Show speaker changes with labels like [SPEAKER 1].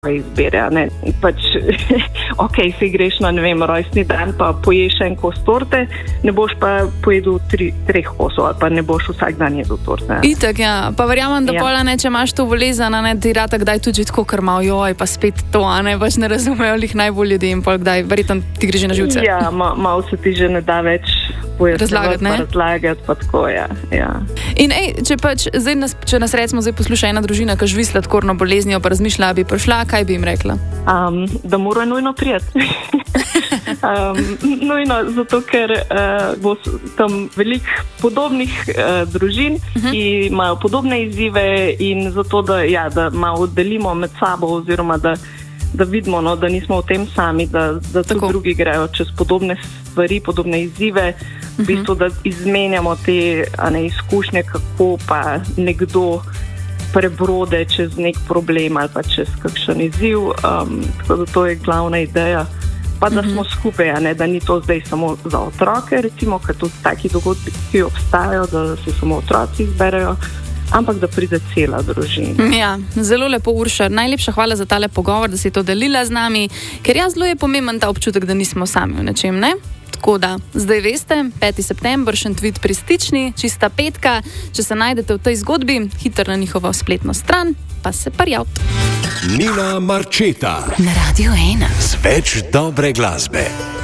[SPEAKER 1] izbire. Ne? Pač, ok, si greš na, ne vem, rojstni dan, pa poješ en kos torte, ne boš pa pojedel 3 kosov, ali pa ne boš vsak dan jedel torte.
[SPEAKER 2] Itak, ja. Pa verjamem, da pola ne, če imaš to bolezen, ne, ti rata kdaj tudi tako krmal, joj, pa spet to, ne, pač ne razumejo lih najbolj ljudi in pol kdaj, verjetno ti gre že na živce.
[SPEAKER 1] Ja, malo se ti že ne da več razlagati, pa tako, ja.
[SPEAKER 2] In če nas recimo zdaj posluša ena družina, ki živi sladkorno boleznijo, pa razmišlja, bi prišla, kaj bi jim rekla?
[SPEAKER 1] Da mora nujno prijeti. Nujno, zato ker bo tam veliko podobnih družin, ki imajo podobne izzive in zato, da malo delimo med sabo oziroma da vidimo, no, da nismo v tem sami, da tudi drugi grejo čez podobne stvari, podobne izzive, v bistvu, da izmenjamo te izkušnje, kako pa nekdo prebrode čez nek problem ali pa čez kakšen izziv. Tako da to je glavna ideja. Pa da smo skupaj, da ni to zdaj samo za otroke, recimo, ker tudi taki dogodki obstajajo, da se samo otroci izberejo, ampak da pride cela družina.
[SPEAKER 2] Ja, zelo lepo, Urša. Najlepša hvala za tale pogovor, da si to delila z nami, ker zelo je pomemben ta občutek, da nismo sami v nečem, ne? Tako da, zdaj veste, 5. september, Šentvid pri Stični, čista petka. Če se najdete v tej zgodbi, hitro na njihovo spletno stran, pa se prijavite.
[SPEAKER 3] Nina Marčeta
[SPEAKER 4] na Radio 1
[SPEAKER 3] z več dobre glasbe.